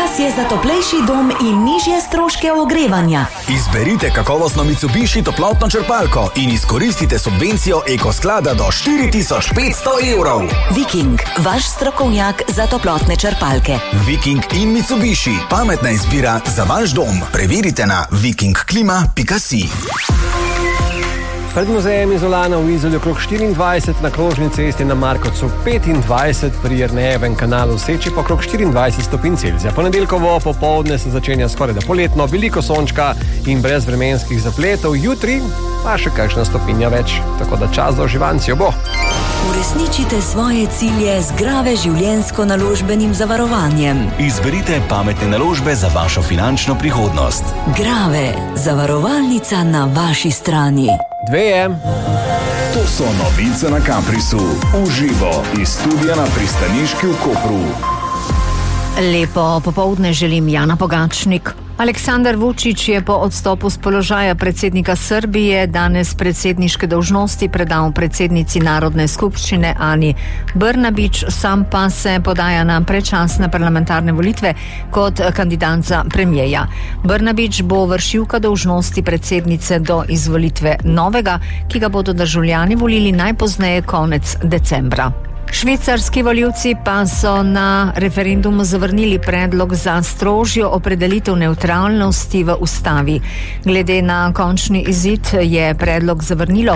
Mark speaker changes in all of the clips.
Speaker 1: Čas je za toplejši dom in nižje stroške ogrevanja.
Speaker 2: Izberite kakovostno Mitsubishi toplotno črpalko in izkoristite subvencijo Ekosklada do 4500 evrov.
Speaker 1: Viking, vaš strokovnjak za toplotne črpalke.
Speaker 2: Viking in Mitsubishi, pametna izbira za vaš dom. Preverite na vikingklima.si.
Speaker 3: Pred muzejem Izolana v Izoli okrog 24, na krožni cesti na Markovcu 25, pri Jernejevem kanalu Seči pa okrog 24 stopinj Celzija. Ponedeljkovo popoldne se začenja skoraj da poletno, veliko sončka in brez vremenskih zapletov. Jutri pa še kakšna stopinja več, tako da čas za uživancijo bo.
Speaker 1: Uresničite svoje cilje z Grave življenjsko-naložbenim zavarovanjem.
Speaker 4: Izberite pametne naložbe za vašo finančno prihodnost.
Speaker 1: Grave, zavarovalnica na vaši strani.
Speaker 3: 2 je.
Speaker 5: To so novice na Kamprisu. Uživo iz studia na Pristaniški v Kopru.
Speaker 6: Lepo popoldne želim, Jana Pogačnik. Aleksandar Vučić je po odstopu z položaja predsednika Srbije danes predsedniške dolžnosti predal predsednici Narodne skupščine Ani Brnabić, sam pa se podaja na predčasne parlamentarne volitve kot kandidat za premijeja. Brnabić bo vršilka dolžnosti predsednice do izvolitve novega, ki ga bodo državljani volili najpozneje konec decembra. Švicarski volivci pa so na referendumu zavrnili predlog za strožjo opredelitev nevtralnosti v ustavi. Glede na končni izid je predlog zavrnilo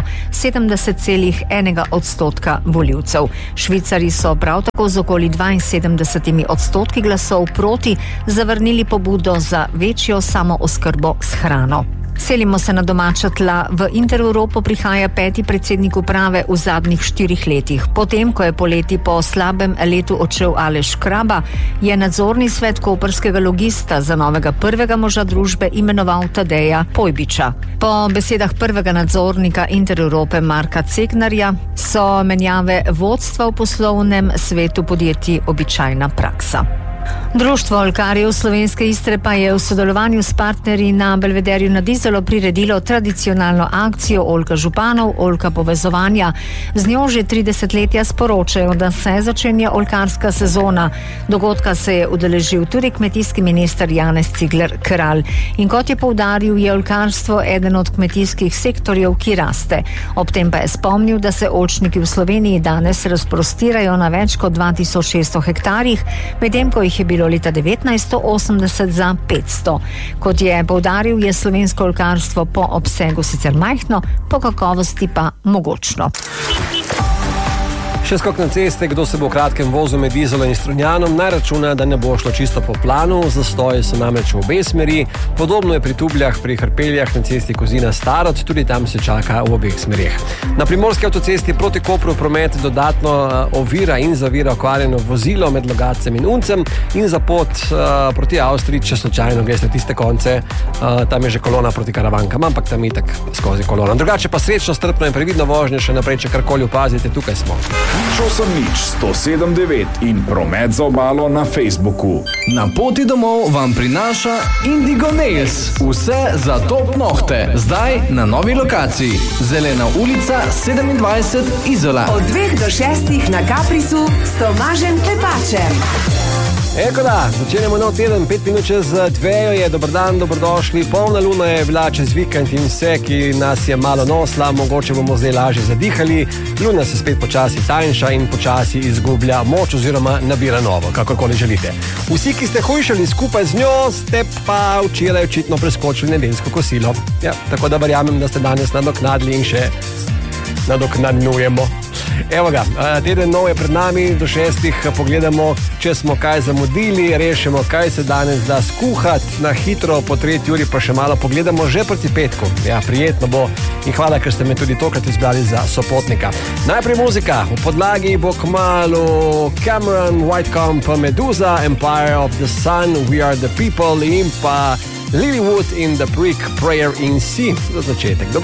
Speaker 6: 70,1% volivcev. Švicari so prav tako z okoli 72% glasov proti zavrnili pobudo za večjo samooskrbo s hrano. Selimo se na domača tla. V Intereuropo prihaja 5. predsednik uprave v zadnjih 4 letih. Potem, ko je poleti po slabem letu odšel Aleš Kraba, je nadzorni svet koprskega logista za novega prvega moža družbe imenoval Tadeja Pojbiča. Po besedah prvega nadzornika Intereurope Marka Cegnarja so menjave vodstva v poslovnem svetu podjetij običajna praksa. Društvo oljkarjev Slovenske Istre pa je v sodelovanju s partnerji na Belvederju nad Izolo priredilo tradicionalno akcijo Oljka županov, Oljka povezovanja. Z njo že 30 sporočajo, da se začenja oljkarska sezona. Dogodka se je udeležil tudi kmetijski minister Janez Cigler Kralj. In kot je poudaril, je oljkarstvo eden od kmetijskih sektorjev, ki raste. Ob tem pa je spomnil, da se oljčniki v Sloveniji danes razprostirajo na več kot 2600 hektarjih, medtem ko jih je bilo leta 1980 za 500. Kot je poudaril, je slovensko oljkarstvo po obsegu sicer majhno, po kakovosti pa mogočno.
Speaker 3: Še skok na ceste, kdo se bo v kratkem vozil med Izolo in Strunjanom, naj računa, da ne bo šlo čisto po planu, zastoji so namreč v obe smeri. Podobno je pri Tubljah, pri Hrpeljah na cesti Kozina-Starod, tudi tam se čaka v obeh smerih. Na primorski avtocesti proti Kopru promet dodatno ovira in zavira okvarjeno vozilo med Logatcem in Uncem in za pot proti Avstriji, če slučajno greste tiste konce, tam je že kolona proti Karavankam, ampak tam itak skozi kolona. Drugače pa srečno, strpno in previdno vožnje, še naprej, če karkoli opazite, tukaj smo.
Speaker 5: Šosom nič 107.9 in promet za obalo na Facebooku.
Speaker 7: Na poti domov vam prinaša Indigo Nails. Vse za top nohte. Zdaj na novi lokaciji. Zelena ulica 27 Izola.
Speaker 8: Od 2 do 6 na Kaprisu s Tomažem Klepačem.
Speaker 3: Eko da, začenjamo nov teden, 5 minut čez 2 je, dober dan, dobrodošli, polna luna je bila čez vikend in vse, ki nas je malo nosla, mogoče bomo zdaj lažje zadihali, luna se spet počasi tanjša in počasi izgublja moč oziroma nabira novo, kakorkoli želite. Vsi, ki ste hujšali skupaj z njo, ste pa včeraj očitno preskočili nedeljsko kosilo. Ja, tako da verjamem, da ste danes nadoknadili in še nadoknadnujemo. Evo ga, teden nov je pred nami, do 6 pogledamo, če smo kaj zamudili, rešimo, kaj se danes da skuhati na hitro, po 3 uri pa še malo pogledamo že proti petku. Ja, prijetno bo in hvala, ker ste me tudi tokrat izbrali za sopotnika. Najprej muzika, v podlagi bo kmalu Cameron, Whitecomb, Meduza, Empire of the Sun, We Are the People in pa Lilywood in the Brick Prayer in C za začetek.